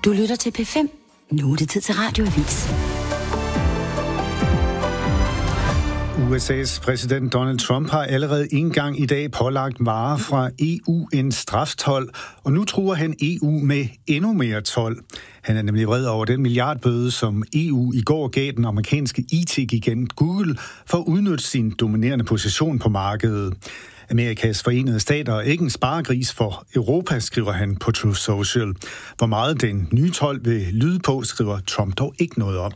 Du lytter til P5. Nu er det tid til Radioavis. USA's præsident Donald Trump har allerede en gang i dag pålagt varer fra EU en straftold, og nu truer han EU med endnu mere told. Han er nemlig vred over den milliardbøde, som EU i går gav den amerikanske IT-gigant Google for at udnytte sin dominerende position på markedet. Amerikas Forenede Stater er ikke en sparegris for Europa, skriver han på Truth Social. Hvor meget den nye told vil lyde på, skriver Trump dog ikke noget om.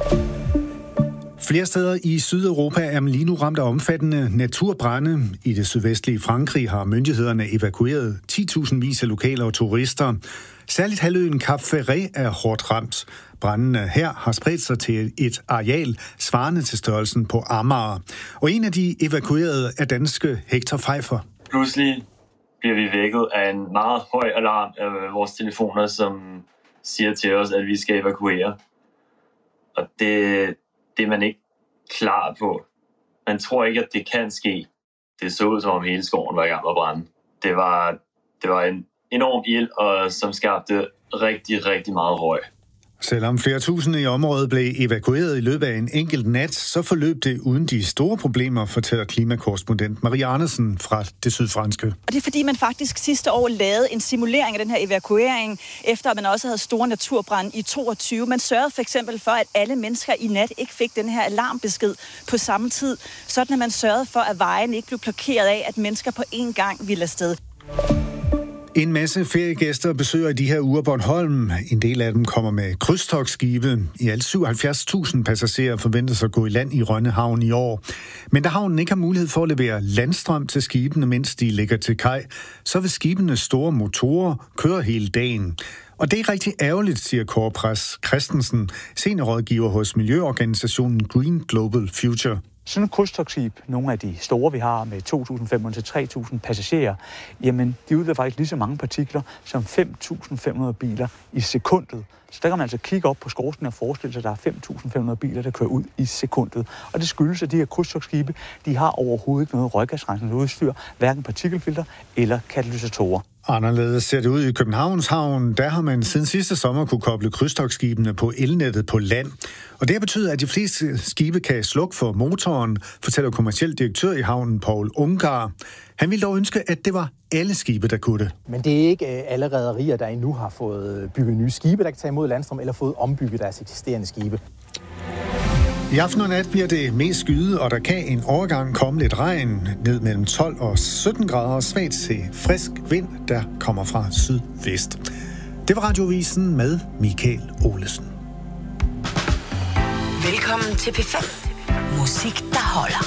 Flere steder i Sydeuropa er man lige nu ramt af omfattende naturbrande. I det sydvestlige Frankrig har myndighederne evakueret 10.000 vis af lokale og turister. Særligt halvøen Cap Ferret er hårdt ramt. Brandene her har spredt sig til et areal svarende til størrelsen på Amager. Og en af de evakuerede er danske Hector Pfeiffer. Pludselig bliver vi vækket af en meget høj alarm af vores telefoner, som siger til os, at vi skal evakuere. Og det er man ikke klar på. Man tror ikke, at det kan ske. Det så ud, som om hele skoven var i gang med at brænde. Det var en enorm ild, og som skabte rigtig, rigtig meget røg. Selvom flere tusinde i området blev evakueret i løbet af en enkelt nat, så forløb det uden de store problemer, fortæller klimakorrespondent Marie Andersen fra det sydfranske. Og det er fordi, man faktisk sidste år lavede en simulering af den her evakuering, efter at man også havde store naturbrande i 22. Man sørgede for eksempel for, at alle mennesker i nat ikke fik den her alarmbesked på samme tid, sådan at man sørgede for, at vejen ikke blev blokeret af, at mennesker på én gang ville afsted. En masse feriegæster besøger i de her uger Bornholm. En del af dem kommer med krydstogtskibe. I alt 77.000 passagerer forventes at gå i land i Rønne Havn i år. Men da havnen ikke har mulighed for at levere landstrøm til skibene, mens de ligger til kaj, så vil skibenes store motorer køre hele dagen. Og det er rigtig ærgerligt, siger Kåre Pras Christensen, seniorrådgiver hos miljøorganisationen Green Global Future. Sådan et krydstogtskib, nogle af de store, vi har med 2.500 til 3.000 passagerer, jamen de udleder faktisk lige så mange partikler som 5.500 biler i sekundet. Så der kan man altså kigge op på skorstenen og forestille sig, at der er 5.500 biler, der kører ud i sekundet. Og det skyldes, at de her krydstogtskibe, de har overhovedet ikke noget røggasrensningsudstyr, hverken partikelfilter eller katalysatorer. Anderledes ser det ud i Københavns Havn. Der har man siden sidste sommer kunne koble krydstogtskibene på elnettet på land. Og det betyder, at de fleste skibe kan slukke for motoren, fortæller kommerciel direktør i havnen Paul Ungar. Han ville dog ønske, at det var alle skibe, der kunne det. Men det er ikke alle rederier, der endnu har fået bygget nye skibe, der kan tage imod landstrøm, eller fået ombygget deres eksisterende skibe. I aften og nat bliver det mest skyet, og der kan en overgang komme lidt regn ned mellem 12 og 17 grader, svagt til frisk vind, der kommer fra sydvest. Det var Radiovisen med Michael Olesen. Velkommen til P5. Musik, der holder.